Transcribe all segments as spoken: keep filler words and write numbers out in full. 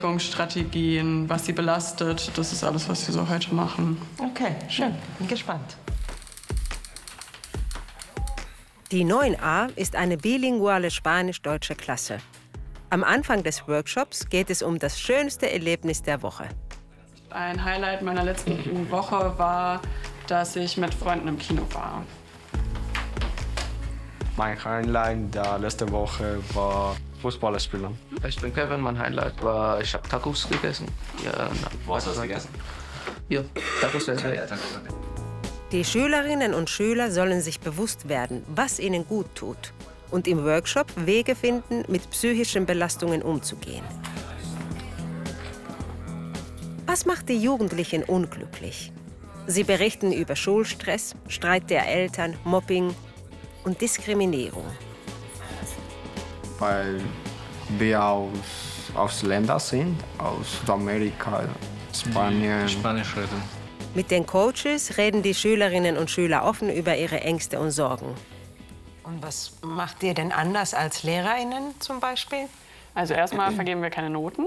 Strategien, was sie belastet, das ist alles, was wir so heute machen. Okay, schön. Bin gespannt. Die neun a ist eine bilinguale spanisch-deutsche Klasse. Am Anfang des Workshops geht es um das schönste Erlebnis der Woche. Ein Highlight meiner letzten Woche war, dass ich mit Freunden im Kino war. Mein Highlight der letzten Woche war Fußball spielen. Ich bin Kevin, mein Highlight war, ich habe Tacos gegessen. Ja, Wo hast du das gegessen? Ja, Tacos. Ja, Die Schülerinnen und Schüler sollen sich bewusst werden, was ihnen gut tut und im Workshop Wege finden, mit psychischen Belastungen umzugehen. Was macht die Jugendlichen unglücklich? Sie berichten über Schulstress, Streit der Eltern, Mobbing und Diskriminierung. Weil wir aus, aus Ländern sind, aus Südamerika, Spanien. Die Spanisch reden. Mit den Coaches reden die Schülerinnen und Schüler offen über ihre Ängste und Sorgen. Und was macht ihr denn anders als LehrerInnen zum Beispiel? Also erstmal vergeben wir keine Noten.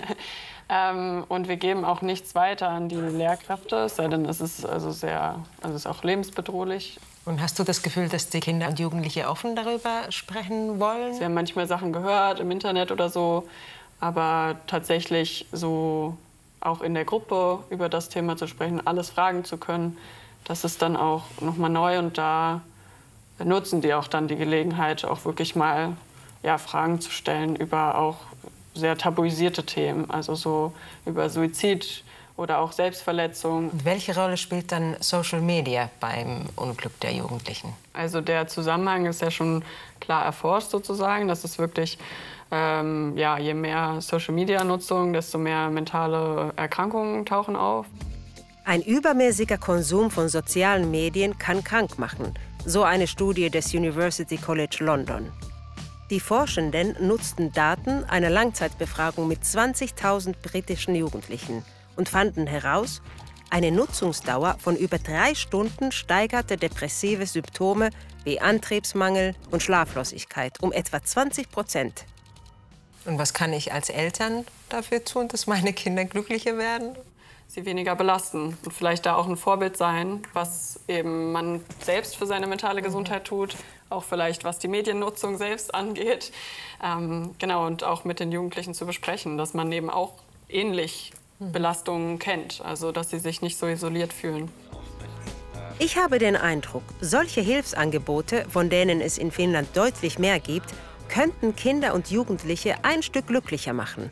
ähm, und wir geben auch nichts weiter an die Lehrkräfte, es sei denn, es ist also sehr, also es ist auch lebensbedrohlich. Und hast du das Gefühl, dass die Kinder und Jugendliche offen darüber sprechen wollen? Sie haben manchmal Sachen gehört im Internet oder so, aber tatsächlich so auch in der Gruppe über das Thema zu sprechen, alles fragen zu können, das ist dann auch nochmal neu und da nutzen die auch dann die Gelegenheit, auch wirklich mal ja, Fragen zu stellen über auch sehr tabuisierte Themen, also so über Suizid oder auch Selbstverletzung. Und welche Rolle spielt dann Social Media beim Unglück der Jugendlichen? Also der Zusammenhang ist ja schon klar erforscht sozusagen. Das ist wirklich, ähm, ja, je mehr Social Media Nutzung, desto mehr mentale Erkrankungen tauchen auf. Ein übermäßiger Konsum von sozialen Medien kann krank machen, so eine Studie des University College London. Die Forschenden nutzten Daten einer Langzeitbefragung mit zwanzigtausend britischen Jugendlichen und fanden heraus, eine Nutzungsdauer von über drei Stunden steigerte depressive Symptome wie Antriebsmangel und Schlaflosigkeit um etwa zwanzig Prozent. Und was kann ich als Eltern dafür tun, dass meine Kinder glücklicher werden? Sie weniger belasten und vielleicht da auch ein Vorbild sein, was eben man selbst für seine mentale Gesundheit tut, auch vielleicht was die Mediennutzung selbst angeht. Ähm, genau, und auch mit den Jugendlichen zu besprechen, dass man eben auch ähnlich Belastungen kennt, also dass sie sich nicht so isoliert fühlen. Ich habe den Eindruck, solche Hilfsangebote, von denen es in Finnland deutlich mehr gibt, könnten Kinder und Jugendliche ein Stück glücklicher machen.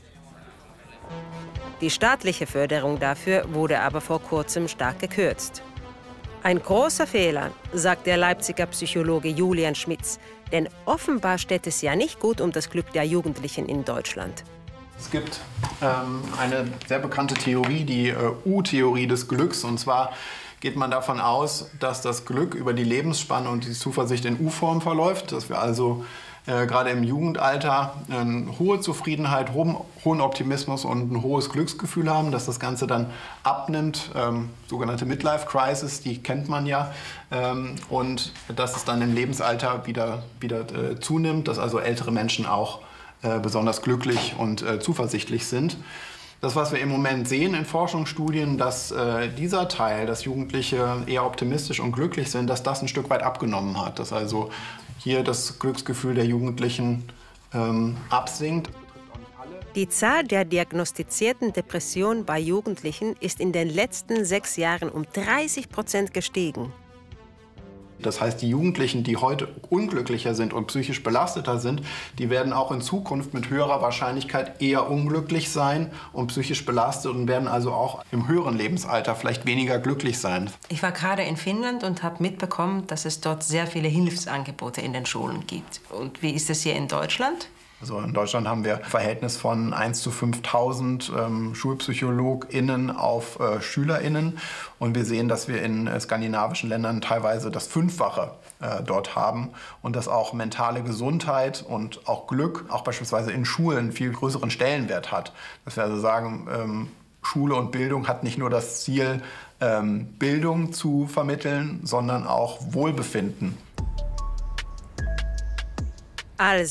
Die staatliche Förderung dafür wurde aber vor kurzem stark gekürzt. Ein großer Fehler, sagt der Leipziger Psychologe Julian Schmitz, denn offenbar steht es ja nicht gut um das Glück der Jugendlichen in Deutschland. Es gibt ähm, eine sehr bekannte Theorie, die äh, U-Theorie des Glücks. Und zwar geht man davon aus, dass das Glück über die Lebensspanne und die Zuversicht in U-Form verläuft. Dass wir also äh, gerade im Jugendalter eine hohe Zufriedenheit, hohen, hohen Optimismus und ein hohes Glücksgefühl haben. Dass das Ganze dann abnimmt, ähm, sogenannte Midlife-Crisis, die kennt man ja. Ähm, und dass es dann im Lebensalter wieder, wieder äh, zunimmt, dass also ältere Menschen auch besonders glücklich und äh, zuversichtlich sind. Das, was wir im Moment sehen in Forschungsstudien, dass äh, dieser Teil, dass Jugendliche eher optimistisch und glücklich sind, dass das ein Stück weit abgenommen hat. Dass also hier das Glücksgefühl der Jugendlichen ähm, absinkt. Die Zahl der diagnostizierten Depressionen bei Jugendlichen ist in den letzten sechs Jahren um dreißig Prozent gestiegen. Das heißt, die Jugendlichen, die heute unglücklicher sind und psychisch belasteter sind, die werden auch in Zukunft mit höherer Wahrscheinlichkeit eher unglücklich sein und psychisch belastet und werden also auch im höheren Lebensalter vielleicht weniger glücklich sein. Ich war gerade in Finnland und habe mitbekommen, dass es dort sehr viele Hilfsangebote in den Schulen gibt. Und wie ist es hier in Deutschland? Also in Deutschland haben wir ein Verhältnis von eins zu fünftausend ähm, SchulpsychologInnen auf äh, SchülerInnen. Und wir sehen, dass wir in äh, skandinavischen Ländern teilweise das Fünffache äh, dort haben. Und dass auch mentale Gesundheit und auch Glück auch beispielsweise in Schulen einen viel größeren Stellenwert hat. Dass wir also sagen, ähm, Schule und Bildung hat nicht nur das Ziel, ähm, Bildung zu vermitteln, sondern auch Wohlbefinden. Also,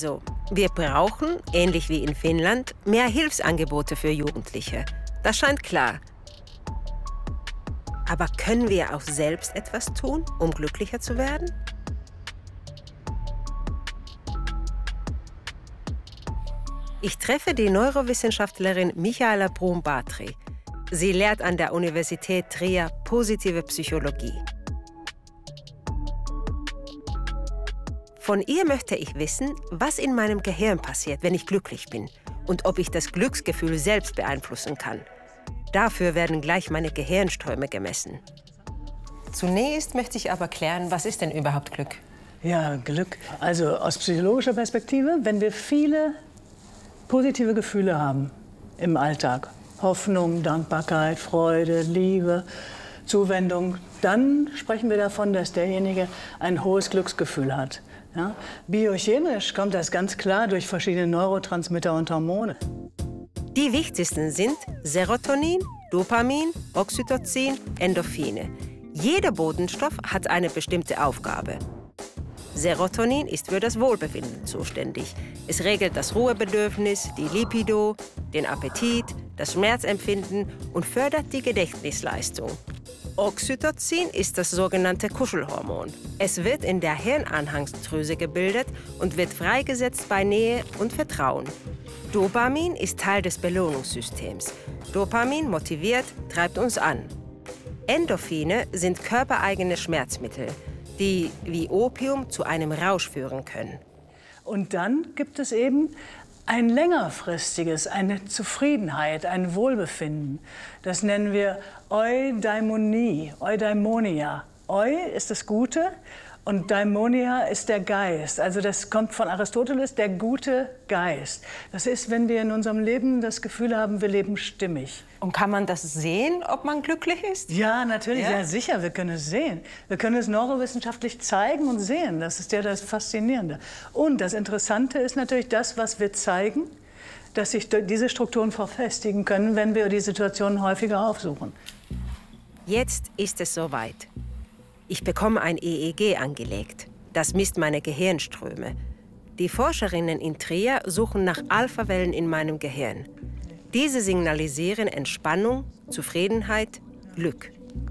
Wir brauchen, ähnlich wie in Finnland, mehr Hilfsangebote für Jugendliche. Das scheint klar. Aber können wir auch selbst etwas tun, um glücklicher zu werden? Ich treffe die Neurowissenschaftlerin Michaela Bruun-Batri. Sie lehrt an der Universität Trier positive Psychologie. Von ihr möchte ich wissen, was in meinem Gehirn passiert, wenn ich glücklich bin und ob ich das Glücksgefühl selbst beeinflussen kann. Dafür werden gleich meine Gehirnströme gemessen. Zunächst möchte ich aber klären, was ist denn überhaupt Glück? Ja, Glück. Also aus psychologischer Perspektive, wenn wir viele positive Gefühle haben im Alltag, Hoffnung, Dankbarkeit, Freude, Liebe, Zuwendung, dann sprechen wir davon, dass derjenige ein hohes Glücksgefühl hat. Ja? Biochemisch kommt das ganz klar durch verschiedene Neurotransmitter und Hormone. Die wichtigsten sind Serotonin, Dopamin, Oxytocin, Endorphine. Jeder Botenstoff hat eine bestimmte Aufgabe. Serotonin ist für das Wohlbefinden zuständig. Es regelt das Ruhebedürfnis, die Libido, den Appetit, das Schmerzempfinden und fördert die Gedächtnisleistung. Oxytocin ist das sogenannte Kuschelhormon. Es wird in der Hirnanhangsdrüse gebildet und wird freigesetzt bei Nähe und Vertrauen. Dopamin ist Teil des Belohnungssystems. Dopamin motiviert, treibt uns an. Endorphine sind körpereigene Schmerzmittel, die wie Opium zu einem Rausch führen können. Und dann gibt es eben ein längerfristiges, eine Zufriedenheit, ein Wohlbefinden. Das nennen wir Eudaimonie, Eudaimonia. Eu ist das Gute und Daimonia ist der Geist. Also das kommt von Aristoteles, der gute Geist. Das ist, wenn wir in unserem Leben das Gefühl haben, wir leben stimmig. Und kann man das sehen, ob man glücklich ist? Ja, natürlich, ja? ja sicher, wir können es sehen. Wir können es neurowissenschaftlich zeigen und sehen. Das ist ja das Faszinierende. Und das Interessante ist natürlich das, was wir zeigen, dass sich diese Strukturen verfestigen können, wenn wir die Situationen häufiger aufsuchen. Jetzt ist es soweit. Ich bekomme ein E E G angelegt. Das misst meine Gehirnströme. Die Forscherinnen in Trier suchen nach Alphawellen in meinem Gehirn. Diese signalisieren Entspannung, Zufriedenheit, Glück.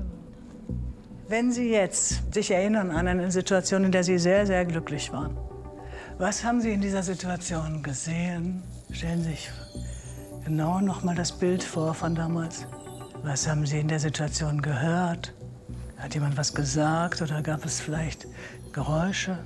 Wenn Sie jetzt sich erinnern an eine Situation, in der Sie sehr, sehr glücklich waren, was haben Sie in dieser Situation gesehen? Stellen Sie sich genau noch mal das Bild vor von damals. Was haben Sie in der Situation gehört? Hat jemand was gesagt oder gab es vielleicht Geräusche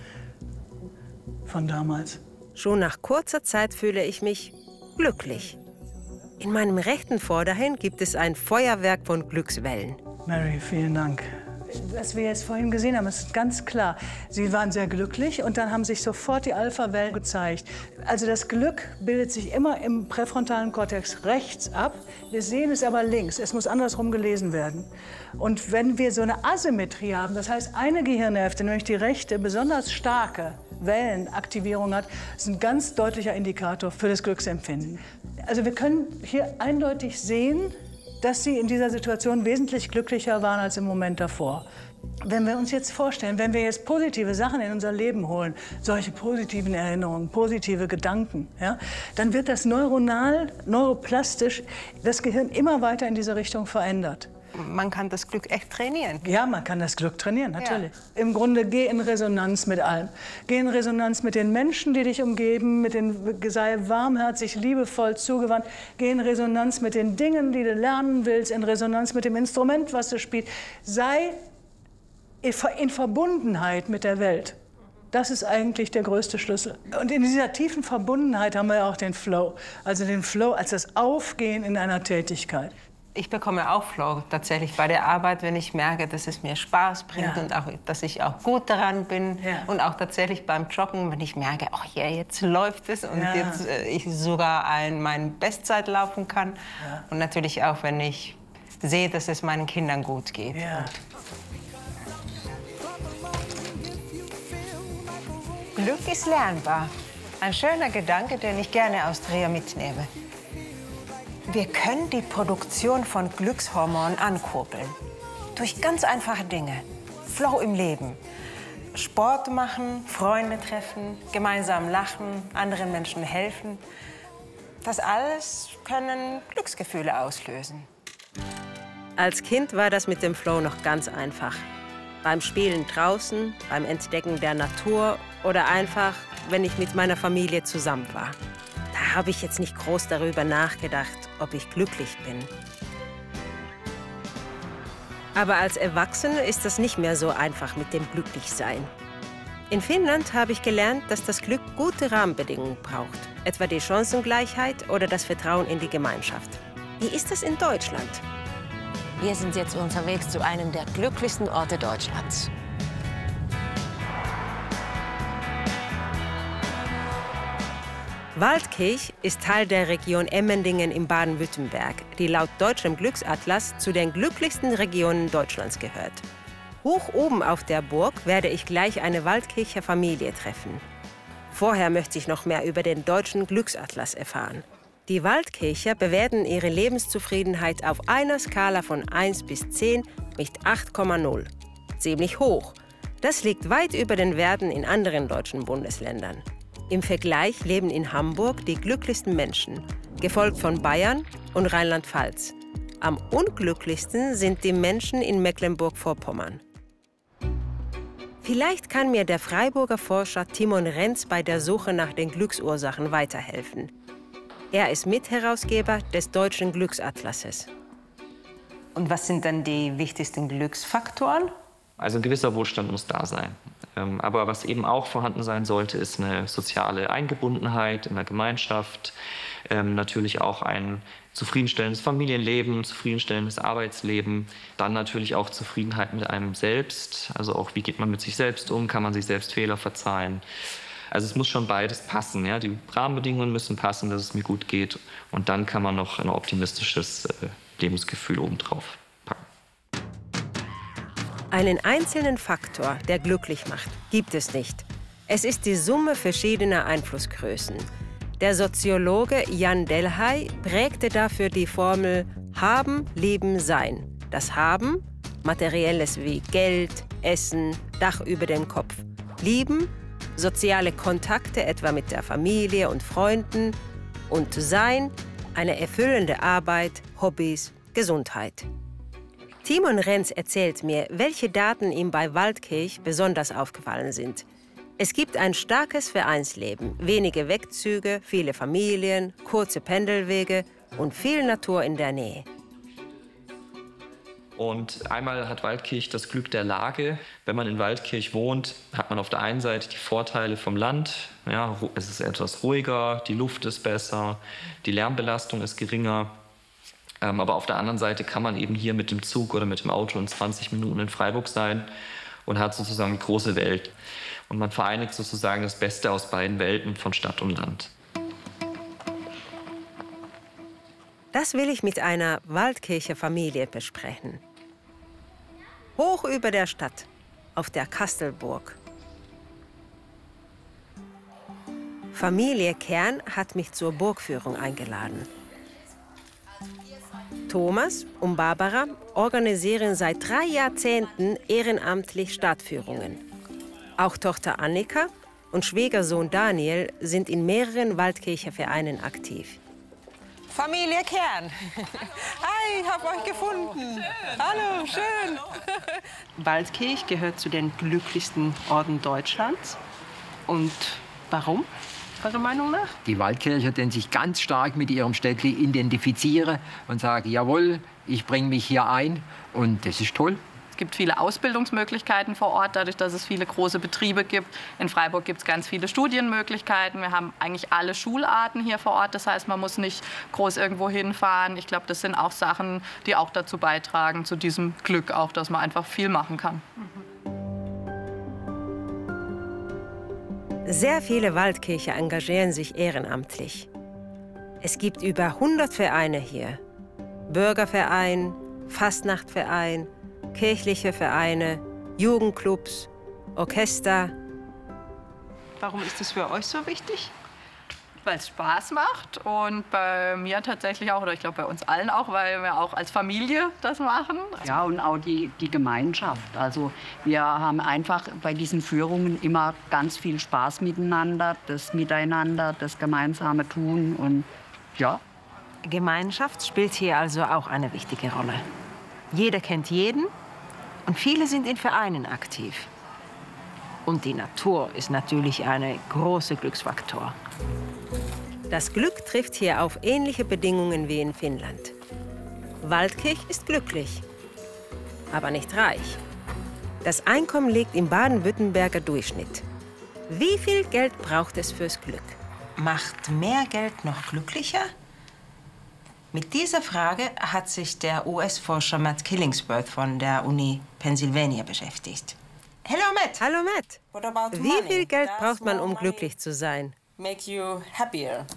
von damals? Schon nach kurzer Zeit fühle ich mich glücklich. In meinem rechten Vorderhirn gibt es ein Feuerwerk von Glückswellen. Mary, vielen Dank. Was wir jetzt vorhin gesehen haben, ist ganz klar. Sie waren sehr glücklich und dann haben sich sofort die Alpha-Wellen gezeigt. Also das Glück bildet sich immer im präfrontalen Kortex rechts ab. Wir sehen es aber links. Es muss andersrum gelesen werden. Und wenn wir so eine Asymmetrie haben, das heißt eine Gehirnhälfte, nämlich die rechte, besonders starke Wellenaktivierung hat, ist ein ganz deutlicher Indikator für das Glücksempfinden. Also wir können hier eindeutig sehen, dass sie in dieser Situation wesentlich glücklicher waren als im Moment davor. Wenn wir uns jetzt vorstellen, wenn wir jetzt positive Sachen in unser Leben holen, solche positiven Erinnerungen, positive Gedanken, ja, dann wird das neuronal, neuroplastisch, das Gehirn immer weiter in diese Richtung verändert. Man kann das Glück echt trainieren. Ja, man kann das Glück trainieren, natürlich. Ja. Im Grunde geh in Resonanz mit allem. Geh in Resonanz mit den Menschen, die dich umgeben, mit den, sei warmherzig, liebevoll zugewandt. Geh in Resonanz mit den Dingen, die du lernen willst, in Resonanz mit dem Instrument, was du spielst. Sei in Verbundenheit mit der Welt. Das ist eigentlich der größte Schlüssel. Und in dieser tiefen Verbundenheit haben wir auch den Flow. Also den Flow als das Aufgehen in einer Tätigkeit. Ich bekomme auch Flow tatsächlich bei der Arbeit, wenn ich merke, dass es mir Spaß bringt, ja, und auch, dass ich auch gut daran bin. Ja. Und auch tatsächlich beim Joggen, wenn ich merke, ach ja, jetzt läuft es und ja, jetzt äh, ich sogar ein, meine Bestzeit laufen kann. Ja. Und natürlich auch, wenn ich sehe, dass es meinen Kindern gut geht. Ja. Glück ist lernbar. Ein schöner Gedanke, den ich gerne aus Trier mitnehme. Wir können die Produktion von Glückshormonen ankurbeln. Durch ganz einfache Dinge. Flow im Leben. Sport machen, Freunde treffen, gemeinsam lachen, anderen Menschen helfen. Das alles können Glücksgefühle auslösen. Als Kind war das mit dem Flow noch ganz einfach. Beim Spielen draußen, beim Entdecken der Natur oder einfach, wenn ich mit meiner Familie zusammen war. Da habe ich jetzt nicht groß darüber nachgedacht, ob ich glücklich bin. Aber als Erwachsene ist das nicht mehr so einfach mit dem Glücklichsein. In Finnland habe ich gelernt, dass das Glück gute Rahmenbedingungen braucht, etwa die Chancengleichheit oder das Vertrauen in die Gemeinschaft. Wie ist das in Deutschland? Wir sind jetzt unterwegs zu einem der glücklichsten Orte Deutschlands. Waldkirch ist Teil der Region Emmendingen in Baden-Württemberg, die laut deutschem Glücksatlas zu den glücklichsten Regionen Deutschlands gehört. Hoch oben auf der Burg werde ich gleich eine Waldkircher Familie treffen. Vorher möchte ich noch mehr über den deutschen Glücksatlas erfahren. Die Waldkircher bewerten ihre Lebenszufriedenheit auf einer Skala von eins bis zehn mit acht Komma null. Ziemlich hoch. Das liegt weit über den Werten in anderen deutschen Bundesländern. Im Vergleich leben in Hamburg die glücklichsten Menschen, gefolgt von Bayern und Rheinland-Pfalz. Am unglücklichsten sind die Menschen in Mecklenburg-Vorpommern. Vielleicht kann mir der Freiburger Forscher Timon Renz bei der Suche nach den Glücksursachen weiterhelfen. Er ist Mitherausgeber des deutschen Glücksatlases. Und was sind dann die wichtigsten Glücksfaktoren? Also ein gewisser Wohlstand muss da sein. Aber was eben auch vorhanden sein sollte, ist eine soziale Eingebundenheit in der Gemeinschaft, ähm, natürlich auch ein zufriedenstellendes Familienleben, zufriedenstellendes Arbeitsleben, dann natürlich auch Zufriedenheit mit einem selbst, also auch wie geht man mit sich selbst um, kann man sich selbst Fehler verzeihen. Also es muss schon beides passen, ja? Die Rahmenbedingungen müssen passen, dass es mir gut geht und dann kann man noch ein optimistisches äh, Lebensgefühl obendrauf packen. Einen einzelnen Faktor, der glücklich macht, gibt es nicht. Es ist die Summe verschiedener Einflussgrößen. Der Soziologe Jan Delhay prägte dafür die Formel Haben, Leben, Sein. Das Haben, Materielles wie Geld, Essen, Dach über dem Kopf. Lieben, soziale Kontakte etwa mit der Familie und Freunden. Und Sein, eine erfüllende Arbeit, Hobbys, Gesundheit. Timon Renz erzählt mir, welche Daten ihm bei Waldkirch besonders aufgefallen sind. Es gibt ein starkes Vereinsleben, wenige Wegzüge, viele Familien, kurze Pendelwege und viel Natur in der Nähe. Und einmal hat Waldkirch das Glück der Lage. Wenn man in Waldkirch wohnt, hat man auf der einen Seite die Vorteile vom Land. Ja, es ist etwas ruhiger, die Luft ist besser, die Lärmbelastung ist geringer. Ähm, aber auf der anderen Seite kann man eben hier mit dem Zug oder mit dem Auto in zwanzig Minuten in Freiburg sein und hat sozusagen die große Welt. Und man vereinigt sozusagen das Beste aus beiden Welten von Stadt und Land. Das will ich mit einer Waldkircher Familie besprechen. Hoch über der Stadt, auf der Kastelburg. Familie Kern hat mich zur Burgführung eingeladen. Thomas und Barbara organisieren seit drei Jahrzehnten ehrenamtlich Stadtführungen. Auch Tochter Annika und Schwiegersohn Daniel sind in mehreren Waldkircher Vereinen aktiv. Familie Kern. Hi, ich habe euch gefunden. Hallo, schön. Waldkirch gehört zu den glücklichsten Orten Deutschlands. Und warum, eurer Meinung nach? Die Waldkircher, die sich ganz stark mit ihrem Städtli identifizieren und sagen, jawohl, ich bringe mich hier ein. Und das ist toll. Es gibt viele Ausbildungsmöglichkeiten vor Ort, dadurch, dass es viele große Betriebe gibt. In Freiburg gibt es ganz viele Studienmöglichkeiten. Wir haben eigentlich alle Schularten hier vor Ort. Das heißt, man muss nicht groß irgendwo hinfahren. Ich glaube, das sind auch Sachen, die auch dazu beitragen, zu diesem Glück auch, dass man einfach viel machen kann. Sehr viele Waldkircher engagieren sich ehrenamtlich. Es gibt über hundert Vereine hier. Bürgerverein, Fastnachtverein, kirchliche Vereine, Jugendclubs, Orchester. Warum ist das für euch so wichtig? weil es Spaß macht und bei mir tatsächlich auch, oder ich glaube bei uns allen auch, weil wir auch als Familie das machen. Ja, und auch die, die Gemeinschaft. Also wir haben einfach bei diesen Führungen immer ganz viel Spaß miteinander, das Miteinander, das gemeinsame Tun und ja. Gemeinschaft spielt hier also auch eine wichtige Rolle. Jeder kennt jeden und viele sind in Vereinen aktiv. Und die Natur ist natürlich ein großer Glücksfaktor. Das Glück trifft hier auf ähnliche Bedingungen wie in Finnland. Waldkirch ist glücklich, aber nicht reich. Das Einkommen liegt im baden-württemberger Durchschnitt. Wie viel Geld braucht es fürs Glück? Macht mehr Geld noch glücklicher? Mit dieser Frage hat sich der U S-Forscher Matt Killingsworth von der Uni Pennsylvania beschäftigt. Hello, Matt. Hallo, Matt. What about Wie money? viel Geld Does braucht man, more um money glücklich zu sein? make you happier?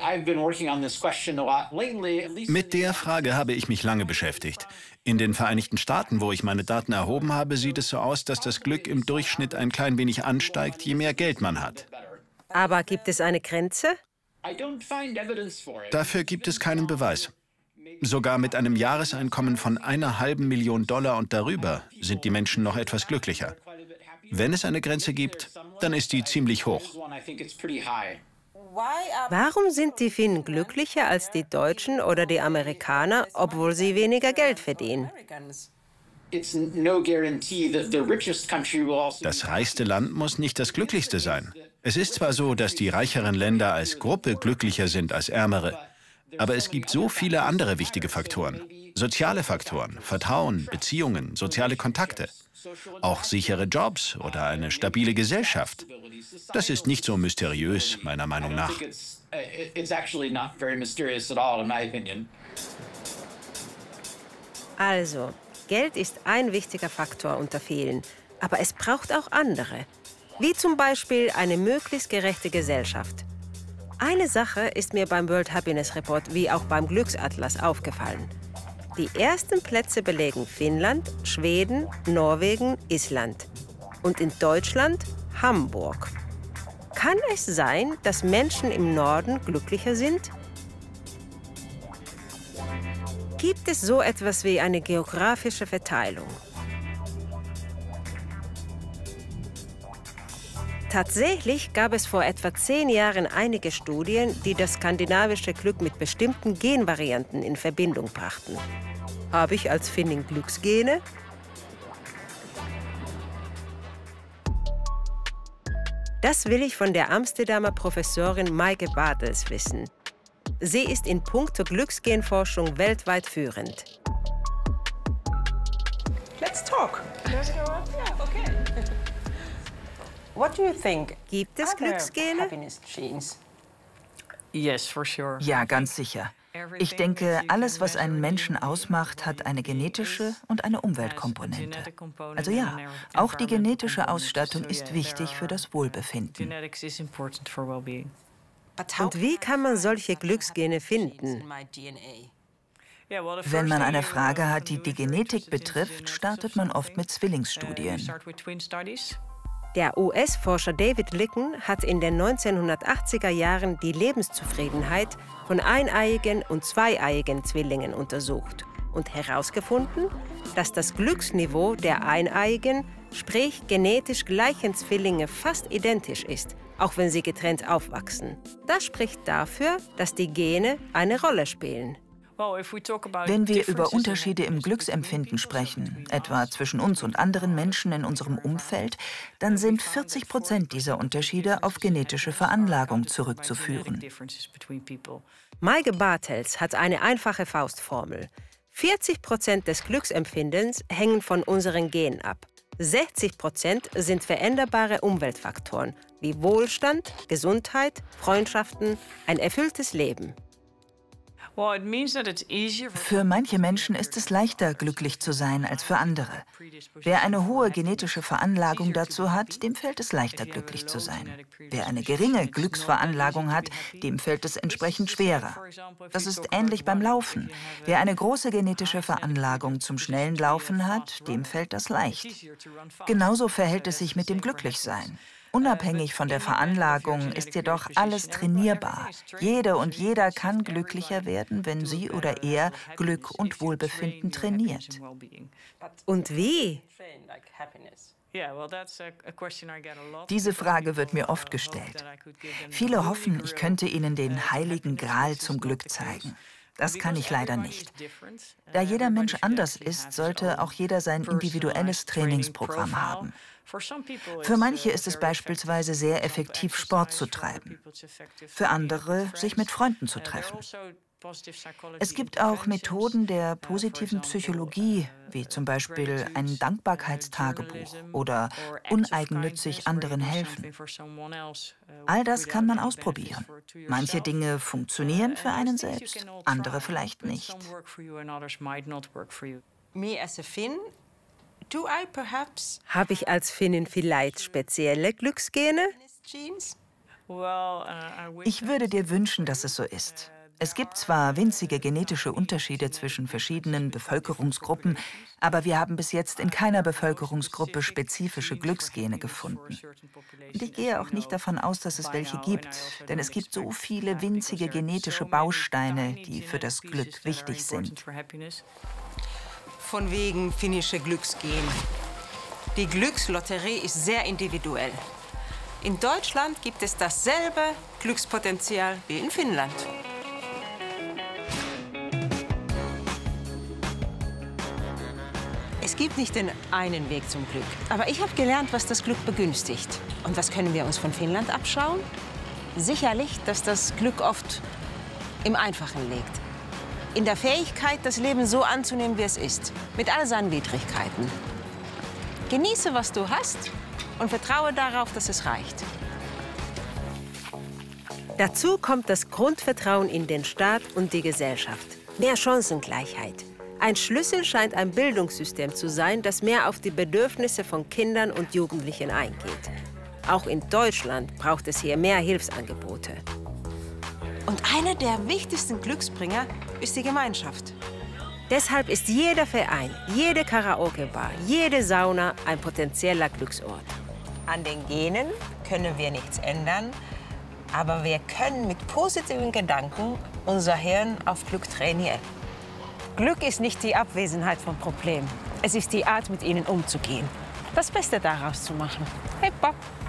Mit der Frage habe ich mich lange beschäftigt. In den Vereinigten Staaten, wo ich meine Daten erhoben habe, sieht es so aus, dass das Glück im Durchschnitt ein klein wenig ansteigt, je mehr Geld man hat. Aber gibt es eine Grenze? Dafür gibt es keinen Beweis. Sogar mit einem Jahreseinkommen von einer halben Million Dollar und darüber sind die Menschen noch etwas glücklicher. Wenn es eine Grenze gibt, dann ist die ziemlich hoch. Warum sind die Finnen glücklicher als die Deutschen oder die Amerikaner, obwohl sie weniger Geld verdienen? Das reichste Land muss nicht das glücklichste sein. Es ist zwar so, dass die reicheren Länder als Gruppe glücklicher sind als ärmere, aber es gibt so viele andere wichtige Faktoren. Soziale Faktoren, Vertrauen, Beziehungen, soziale Kontakte. Auch sichere Jobs oder eine stabile Gesellschaft. Das ist nicht so mysteriös, meiner Meinung nach. Also, Geld ist ein wichtiger Faktor unter vielen, aber es braucht auch andere. Wie zum Beispiel eine möglichst gerechte Gesellschaft. Eine Sache ist mir beim World Happiness Report wie auch beim Glücksatlas aufgefallen. Die ersten Plätze belegen Finnland, Schweden, Norwegen, Island. Und in Deutschland Hamburg. Kann es sein, dass Menschen im Norden glücklicher sind? Gibt es so etwas wie eine geografische Verteilung? Tatsächlich gab es vor etwa zehn Jahren einige Studien, die das skandinavische Glück mit bestimmten Genvarianten in Verbindung brachten. Habe ich als Finnin Glücksgene? Das will ich von der Amsterdamer Professorin Maike Bartels wissen. Sie ist in puncto Glücksgenforschung weltweit führend. Let's talk. Let's go. Yeah, okay. What do you think? Gibt es Glücksgene? Yes, for sure. Ja, ganz sicher. Ich denke, alles, was einen Menschen ausmacht, hat eine genetische und eine Umweltkomponente. Also ja, auch die genetische Ausstattung ist wichtig für das Wohlbefinden. Und wie kann man solche Glücksgene finden? Wenn man eine Frage hat, die die Genetik betrifft, startet man oft mit Zwillingsstudien. Der U S-Forscher David Licken hat in den neunzehnhundertachtziger Jahren die Lebenszufriedenheit von eineiigen und zweieiigen Zwillingen untersucht und herausgefunden, dass das Glücksniveau der eineiigen, sprich genetisch gleichen Zwillinge fast identisch ist, auch wenn sie getrennt aufwachsen. Das spricht dafür, dass die Gene eine Rolle spielen. Wenn wir über Unterschiede im Glücksempfinden sprechen, etwa zwischen uns und anderen Menschen in unserem Umfeld, dann sind vierzig Prozent dieser Unterschiede auf genetische Veranlagung zurückzuführen. Maike Bartels hat eine einfache Faustformel. vierzig Prozent des Glücksempfindens hängen von unseren Genen ab. sechzig Prozent sind veränderbare Umweltfaktoren, wie Wohlstand, Gesundheit, Freundschaften, ein erfülltes Leben. Für manche Menschen ist es leichter, glücklich zu sein als für andere. Wer eine hohe genetische Veranlagung dazu hat, dem fällt es leichter, glücklich zu sein. Wer eine geringe Glücksveranlagung hat, dem fällt es entsprechend schwerer. Das ist ähnlich beim Laufen. Wer eine große genetische Veranlagung zum schnellen Laufen hat, dem fällt das leicht. Genauso verhält es sich mit dem Glücklichsein. Unabhängig von der Veranlagung ist jedoch alles trainierbar. Jede und jeder kann glücklicher werden, wenn sie oder er Glück und Wohlbefinden trainiert. Und wie? Diese Frage wird mir oft gestellt. Viele hoffen, ich könnte ihnen den heiligen Gral zum Glück zeigen. Das kann ich leider nicht. Da jeder Mensch anders ist, sollte auch jeder sein individuelles Trainingsprogramm haben. Für manche ist es beispielsweise sehr effektiv, Sport zu treiben. Für andere, sich mit Freunden zu treffen. Es gibt auch Methoden der positiven Psychologie, wie zum Beispiel ein Dankbarkeitstagebuch oder uneigennützig anderen helfen. All das kann man ausprobieren. Manche Dinge funktionieren für einen selbst, andere vielleicht nicht. Habe ich als Finnin vielleicht spezielle Glücksgene? Ich würde dir wünschen, dass es so ist. Es gibt zwar winzige genetische Unterschiede zwischen verschiedenen Bevölkerungsgruppen, aber wir haben bis jetzt in keiner Bevölkerungsgruppe spezifische Glücksgene gefunden. Und ich gehe auch nicht davon aus, dass es welche gibt, denn es gibt so viele winzige genetische Bausteine, die für das Glück wichtig sind. Von wegen finnische Glücksgene. Die Glückslotterie ist sehr individuell. In Deutschland gibt es dasselbe Glückspotenzial wie in Finnland. Es gibt nicht den einen Weg zum Glück. Aber ich habe gelernt, was das Glück begünstigt. Und was können wir uns von Finnland abschauen? Sicherlich, dass das Glück oft im Einfachen liegt. In der Fähigkeit, das Leben so anzunehmen, wie es ist. Mit all seinen Widrigkeiten. Genieße, was du hast und vertraue darauf, dass es reicht. Dazu kommt das Grundvertrauen in den Staat und die Gesellschaft. Mehr Chancengleichheit. Ein Schlüssel scheint ein Bildungssystem zu sein, das mehr auf die Bedürfnisse von Kindern und Jugendlichen eingeht. Auch in Deutschland braucht es hier mehr Hilfsangebote. Und einer der wichtigsten Glücksbringer ist die Gemeinschaft. Deshalb ist jeder Verein, jede Karaoke-Bar, jede Sauna ein potenzieller Glücksort. An den Genen können wir nichts ändern, aber wir können mit positiven Gedanken unser Hirn auf Glück trainieren. Glück ist nicht die Abwesenheit von Problemen. Es ist die Art, mit ihnen umzugehen. Das Beste daraus zu machen. Hey, Bob.